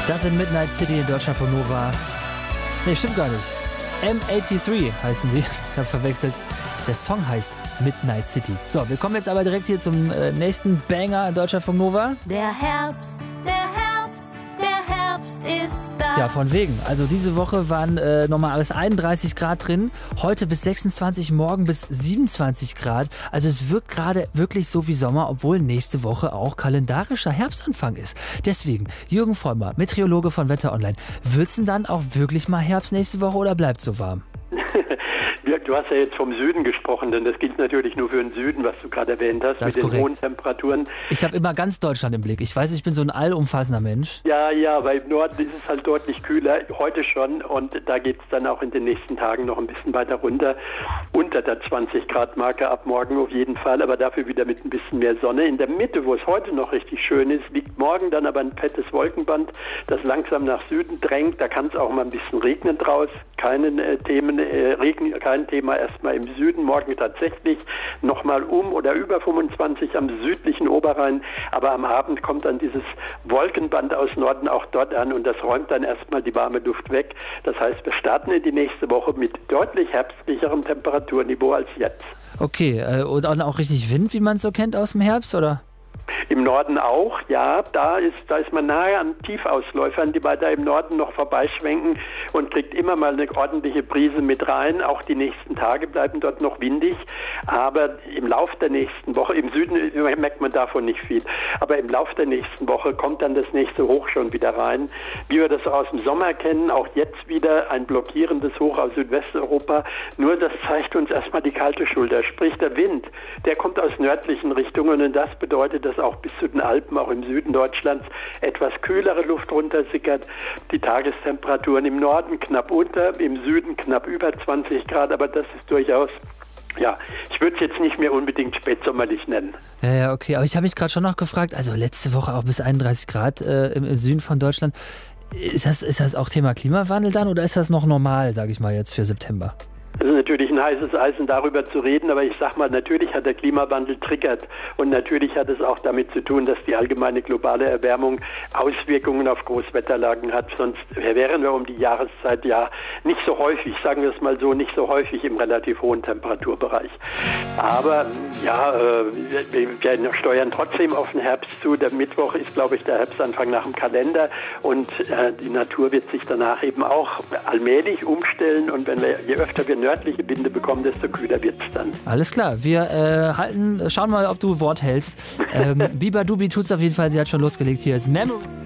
Das in Midnight City in Deutschland von Nova. Nee, stimmt gar nicht. M83 heißen sie. Ich habe verwechselt. Der Song heißt Midnight City. So, wir kommen jetzt aber direkt hier zum nächsten Banger in Deutschland von Nova. Der Herbst, der Herbst, der Herbst ist da. Ja, von wegen. Also diese Woche waren nochmal bis 31 Grad drin. Heute bis 26, morgen bis 27 Grad. Also es wirkt gerade wirklich so wie Sommer, obwohl nächste Woche auch kalendarischer Herbstanfang ist. Deswegen, Jürgen Vollmer, Meteorologe von Wetter Online. Wird's denn dann auch wirklich mal Herbst nächste Woche oder bleibt so warm? Du hast ja jetzt vom Süden gesprochen, denn das gilt natürlich nur für den Süden, was du gerade erwähnt hast, das mit ist den hohen Temperaturen. Ich habe immer ganz Deutschland im Blick. Ich weiß, ich bin so ein allumfassender Mensch. Ja, weil im Norden ist es halt deutlich kühler, heute schon, und da geht es dann auch in den nächsten Tagen noch ein bisschen weiter runter, unter der 20-Grad-Marke ab morgen auf jeden Fall, aber dafür wieder mit ein bisschen mehr Sonne. In der Mitte, wo es heute noch richtig schön ist, liegt morgen dann aber ein fettes Wolkenband, das langsam nach Süden drängt. Da kann es auch mal ein bisschen regnen draus. Kein Thema erstmal im Süden, morgen tatsächlich nochmal oder über 25 am südlichen Oberrhein, aber am Abend kommt dann dieses Wolkenband aus Norden auch dort an und das räumt dann erstmal die warme Luft weg. Das heißt, wir starten in die nächste Woche mit deutlich herbstlicherem Temperaturniveau als jetzt. Okay, und auch richtig Wind, wie man es so kennt aus dem Herbst, oder? Im Norden auch, ja, da ist man nahe an Tiefausläufern, die weiter im Norden noch vorbeischwenken und kriegt immer mal eine ordentliche Brise mit rein. Auch die nächsten Tage bleiben dort noch windig, aber im Lauf der nächsten Woche, im Süden merkt man davon nicht viel, aber im Lauf der nächsten Woche kommt dann das nächste Hoch schon wieder rein. Wie wir das aus dem Sommer kennen, auch jetzt wieder ein blockierendes Hoch aus Südwesteuropa, nur das zeigt uns erstmal die kalte Schulter, sprich der Wind, der kommt aus nördlichen Richtungen und das bedeutet, dass auch bis zu den Alpen, auch im Süden Deutschlands, etwas kühlere Luft runtersickert. Die Tagestemperaturen im Norden knapp unter, im Süden knapp über 20 Grad, aber das ist durchaus, ja, ich würde es jetzt nicht mehr unbedingt spätsommerlich nennen. Ja, okay, aber ich habe mich gerade schon noch gefragt, also letzte Woche auch bis 31 Grad im Süden von Deutschland. Ist das auch Thema Klimawandel dann oder ist das noch normal, sage ich mal jetzt, für September? Das ist natürlich ein heißes Eisen, darüber zu reden, aber ich sag mal, natürlich hat der Klimawandel triggert und natürlich hat es auch damit zu tun, dass die allgemeine globale Erwärmung Auswirkungen auf Großwetterlagen hat. Sonst wären wir um die Jahreszeit ja nicht so häufig, sagen wir es mal so, nicht so häufig im relativ hohen Temperaturbereich. Aber ja, wir steuern trotzdem auf den Herbst zu. Der Mittwoch ist, glaube ich, der Herbstanfang nach dem Kalender und die Natur wird sich danach eben auch allmählich umstellen und je öfter wir nördliche Winde bekommen, desto kühler wird es dann. Alles klar, wir schauen mal, ob du Wort hältst. Biba Dubi tut's auf jeden Fall, sie hat schon losgelegt. Hier ist Memory.